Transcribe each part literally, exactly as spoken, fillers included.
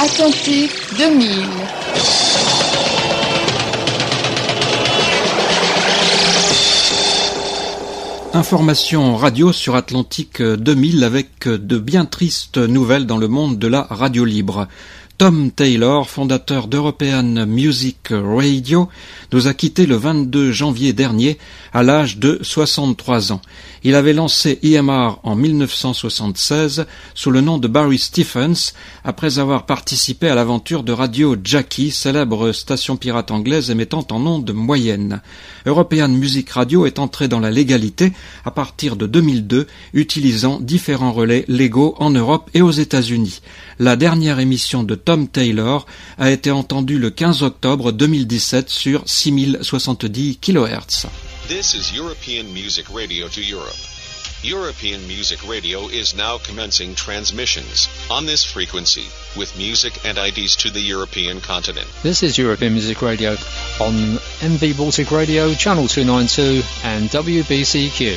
Atlantique deux mille. Information radio sur Atlantique deux mille avec de bien tristes nouvelles dans le monde de la radio libre. Tom Taylor, fondateur d'European Music Radio, nous a quittés le vingt-deux janvier dernier à l'âge de soixante-trois ans. Il avait lancé E M R en mille neuf cent soixante-seize sous le nom de Barry Stephens, après avoir participé à l'aventure de Radio Jackie, célèbre station pirate anglaise émettant en ondes moyennes. European Music Radio est entré dans la légalité à partir de deux mille deux, utilisant différents relais légaux en Europe et aux États-Unis. La dernière émission de Tom Taylor a été entendue le quinze octobre deux mille dix-sept sur six mille soixante-dix kilohertz. This is European Music Radio to Europe. European Music Radio is now commencing transmissions on this frequency with music and I Ds to the European continent. This is European Music Radio on M V Baltic Radio, Channel two ninety-two and W B C Q.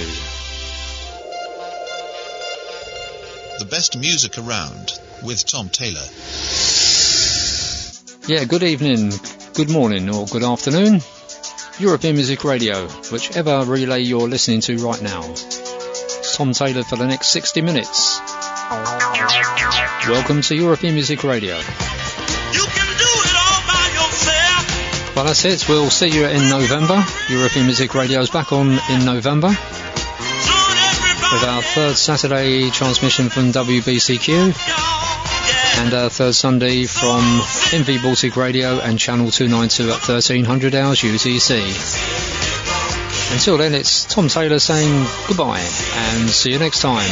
The best music around with Tom Taylor. Yeah, good evening, good morning or good afternoon. European Music Radio, whichever relay you're listening to right now. It's Tom Taylor for the next sixty minutes. Welcome to European Music Radio. You can do it all by yourself. Well, that's it. We'll see you in November. European Music Radio is back on in November with our third Saturday transmission from W B C Q. And our third Sunday from M V Baltic Radio and Channel two ninety-two at thirteen hundred hours U T C. Until then, it's Tom Taylor saying goodbye and see you next time.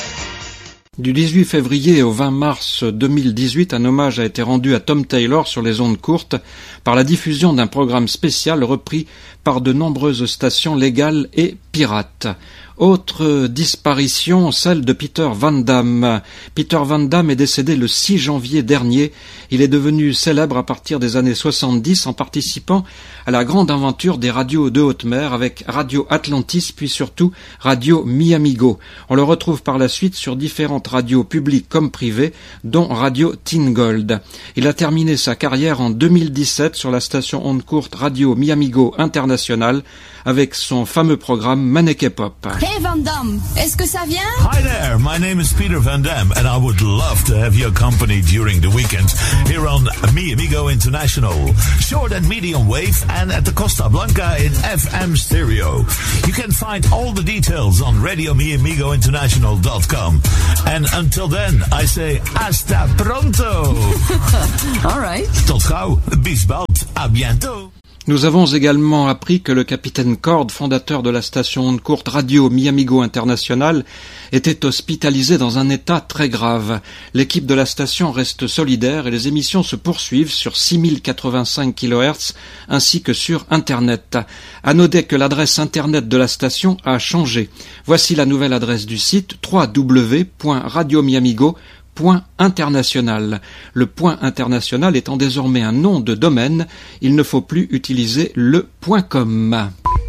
Du dix-huit février au vingt mars deux mille dix-huit, un hommage a été rendu à Tom Taylor sur les ondes courtes par la diffusion d'un programme spécial repris par de nombreuses stations légales et pirates. Autre disparition, celle de Peter Van Damme. Peter Van Damme est décédé le six janvier dernier. Il est devenu célèbre à partir des années soixante-dix en participant à la grande aventure des radios de haute mer avec Radio Atlantis puis surtout Radio Miamigo. On le retrouve par la suite sur différentes radios publiques comme privées, dont Radio Teen Gold. Il a terminé sa carrière en deux mille dix-sept sur la station onde courte Radio Miamigo International avec son fameux programme Maneke Pop. Hey Van Damme, est-ce que ça vient? Hi there, my name is Peter Van Damme and I would love to have your company during the weekend here on Mi Amigo International, short and medium wave and at the Costa Blanca in F M stereo. You can find all the details on radio mi amigo international dot com. And until then, I say hasta pronto. All right. Tot gauw, bis bald, à bientôt. Nous avons également appris que le capitaine Cord, fondateur de la station onde courte Radio Miamigo International, était hospitalisé dans un état très grave. L'équipe de la station reste solidaire et les émissions se poursuivent sur six mille quatre-vingt-cinq kilohertz ainsi que sur Internet. À noter que l'adresse Internet de la station a changé. Voici la nouvelle adresse du site w w w point radio miamigo point international. Le point international étant désormais un nom de domaine, il ne faut plus utiliser le .com.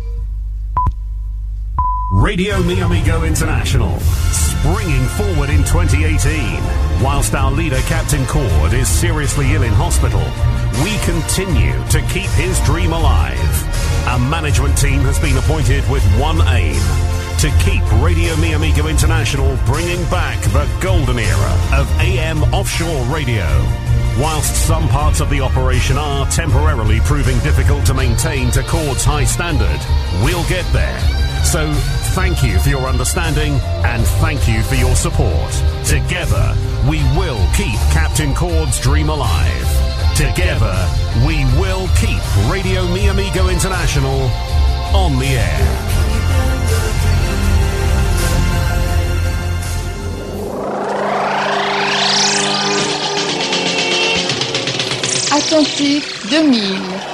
Radio Mi Amigo International, springing forward in twenty eighteen. Whilst our leader, Captain Cord, is seriously ill in hospital, we continue to keep his dream alive. A management team has been appointed with one aim: to keep Radio Mi Amigo International bringing back the golden era of A M offshore radio. Whilst some parts of the operation are temporarily proving difficult to maintain to Cord's high standard, we'll get there. So thank you for your understanding and thank you for your support. Together, we will keep Captain Cord's dream alive. Together, we will keep Radio Mi Amigo International on the air. Atlantique deux mille.